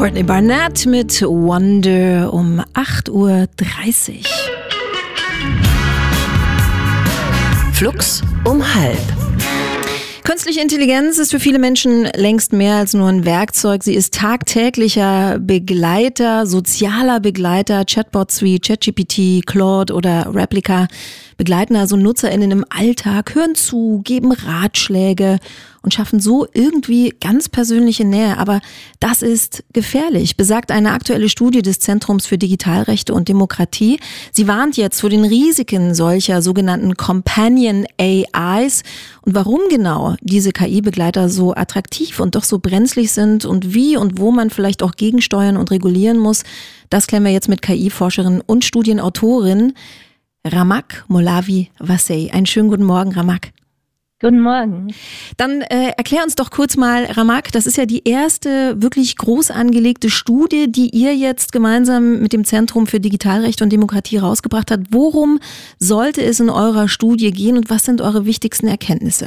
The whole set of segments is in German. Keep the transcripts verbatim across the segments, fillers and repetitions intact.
Courtney Barnett mit Wonder um acht Uhr dreißig. Flux um halb. Künstliche Intelligenz ist für viele Menschen längst mehr als nur ein Werkzeug. Sie ist tagtäglicher Begleiter, sozialer Begleiter. Chatbots wie ChatGPT, Claude oder Replika begleiten also NutzerInnen im Alltag, hören zu, geben Ratschläge und schaffen so irgendwie ganz persönliche Nähe. Aber das ist gefährlich, besagt eine aktuelle Studie des Zentrums für Digitalrechte und Demokratie. Sie warnt jetzt vor den Risiken solcher sogenannten Companion A Is und warum genau diese K I-Begleiter so attraktiv und doch so brenzlig sind und wie und wo man vielleicht auch gegensteuern und regulieren muss. Das klären wir jetzt mit K I-Forscherin und Studienautorin Ramak Molavi-Vassey. Einen schönen guten Morgen, Ramak. Guten Morgen. Dann äh, erklär uns doch kurz mal, Ramak, das ist ja die erste wirklich groß angelegte Studie, die ihr jetzt gemeinsam mit dem Zentrum für Digitalrechte und Demokratie rausgebracht habt. Worum sollte es in eurer Studie gehen und was sind eure wichtigsten Erkenntnisse?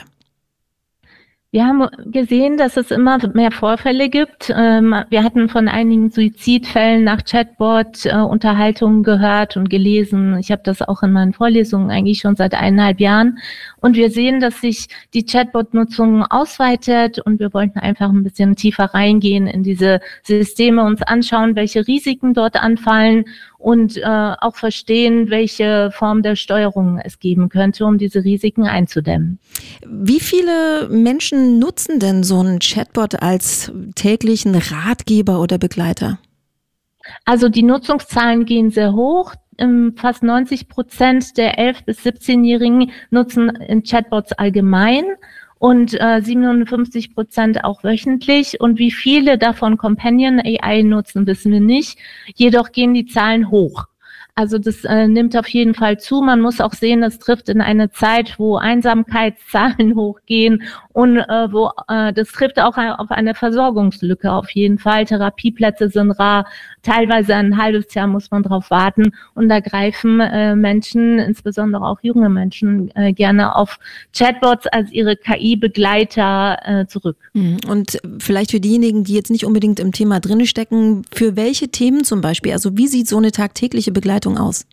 Wir haben gesehen, dass es immer mehr Vorfälle gibt. Wir hatten von einigen Suizidfällen nach Chatbot-Unterhaltungen gehört und gelesen. Ich habe das auch in meinen Vorlesungen eigentlich schon seit eineinhalb Jahren. Und wir sehen, dass sich die Chatbot-Nutzung ausweitet und wir wollten einfach ein bisschen tiefer reingehen in diese Systeme, uns anschauen, welche Risiken dort anfallen und äh, auch verstehen, welche Form der Steuerung es geben könnte, um diese Risiken einzudämmen. Wie viele Menschen nutzen denn so einen Chatbot als täglichen Ratgeber oder Begleiter? Also die Nutzungszahlen gehen sehr hoch. Fast neunzig Prozent der elf- bis siebzehnjährigen nutzen Chatbots allgemein und äh, siebenundfünfzig Prozent auch wöchentlich. Und wie viele davon Companion A I nutzen, wissen wir nicht. Jedoch gehen die Zahlen hoch. Also das äh, nimmt auf jeden Fall zu. Man muss auch sehen, es trifft in eine Zeit, wo Einsamkeitszahlen hochgehen und äh, wo äh, das trifft auch auf eine Versorgungslücke auf jeden Fall. Therapieplätze sind rar, teilweise ein halbes Jahr muss man drauf warten und da greifen äh, Menschen, insbesondere auch junge Menschen, äh, gerne auf Chatbots als ihre K I-Begleiter äh, zurück. Und vielleicht für diejenigen, die jetzt nicht unbedingt im Thema drin stecken, für welche Themen zum Beispiel? Also wie sieht so eine tagtägliche Begleitung aus?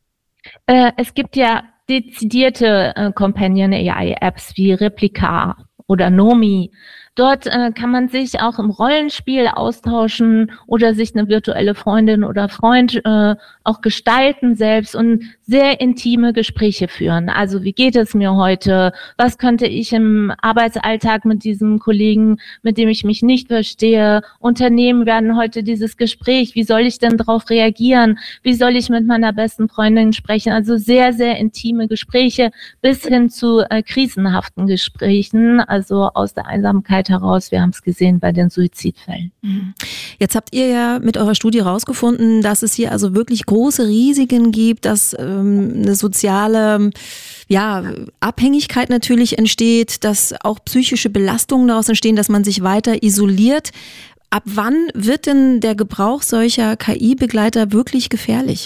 Äh, es gibt ja dezidierte äh, Companion A I-Apps wie Replika oder Nomi. Dort äh, kann man sich auch im Rollenspiel austauschen oder sich eine virtuelle Freundin oder Freund äh, auch gestalten selbst und sehr intime Gespräche führen. Also wie geht es mir heute? Was könnte ich im Arbeitsalltag mit diesem Kollegen, mit dem ich mich nicht verstehe, unternehmen? Wir hatten heute dieses Gespräch. Wie soll ich denn darauf reagieren? Wie soll ich mit meiner besten Freundin sprechen? Also sehr, sehr intime Gespräche bis hin zu äh, krisenhaften Gesprächen, also aus der Einsamkeit heraus. Wir haben es gesehen bei den Suizidfällen. Jetzt habt ihr ja mit eurer Studie herausgefunden, dass es hier also wirklich große Risiken gibt, dass ähm, eine soziale ja, Abhängigkeit natürlich entsteht, dass auch psychische Belastungen daraus entstehen, dass man sich weiter isoliert. Ab wann wird denn der Gebrauch solcher K I-Begleiter wirklich gefährlich?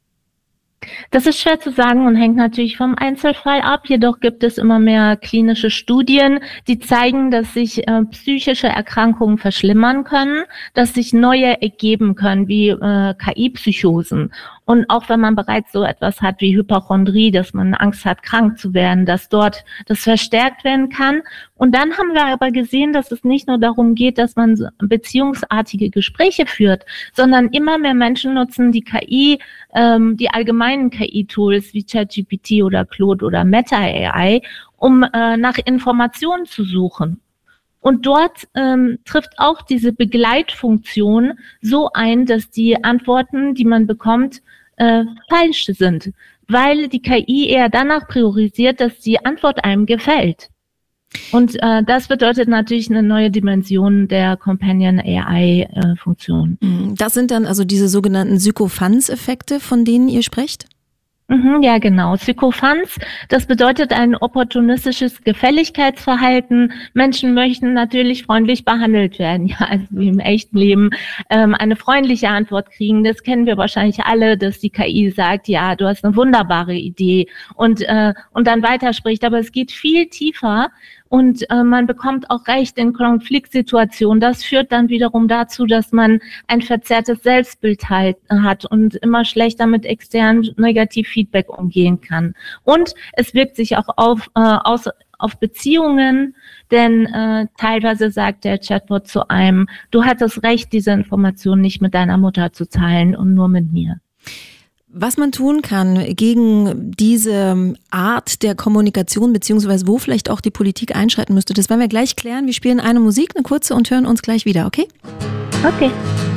Das ist schwer zu sagen und hängt natürlich vom Einzelfall ab. Jedoch gibt es immer mehr klinische Studien, die zeigen, dass sich äh, psychische Erkrankungen verschlimmern können, dass sich neue ergeben können, wie äh, K I-Psychosen. Und auch wenn man bereits so etwas hat wie Hypochondrie, dass man Angst hat, krank zu werden, dass dort das verstärkt werden kann. Und dann haben wir aber gesehen, dass es nicht nur darum geht, dass man beziehungsartige Gespräche führt, sondern immer mehr Menschen nutzen die K I, ähm, die allgemeinen K I-Tools wie ChatGPT oder Claude oder Meta A I, um äh, nach Informationen zu suchen. Und dort ähm, trifft auch diese Begleitfunktion so ein, dass die Antworten, die man bekommt, äh, falsch sind, weil die K I eher danach priorisiert, dass die Antwort einem gefällt. Und äh, das bedeutet natürlich eine neue Dimension der Companion A I-Funktion. Das sind dann also diese sogenannten Sykophants-Effekte, von denen ihr sprecht? Mhm, ja, genau. Sykophants, das bedeutet ein opportunistisches Gefälligkeitsverhalten. Menschen möchten natürlich freundlich behandelt werden, ja, also wie im echten Leben, ähm, eine freundliche Antwort kriegen. Das kennen wir wahrscheinlich alle, dass die K I sagt, ja, du hast eine wunderbare Idee und, äh, und dann weiterspricht. Aber es geht viel tiefer und äh, man bekommt auch Recht in Konfliktsituationen. Das führt dann wiederum dazu, dass man ein verzerrtes Selbstbild halt, hat und immer schlechter mit externem Negativfeedback umgehen kann. Und es wirkt sich auch auf, äh, aus, auf Beziehungen, denn äh, teilweise sagt der Chatbot zu einem, du hattest Recht, diese Information nicht mit deiner Mutter zu teilen und nur mit mir. Was man tun kann gegen diese Art der Kommunikation, beziehungsweise wo vielleicht auch die Politik einschreiten müsste, das werden wir gleich klären. Wir spielen eine Musik, eine kurze, und hören uns gleich wieder, okay? Okay.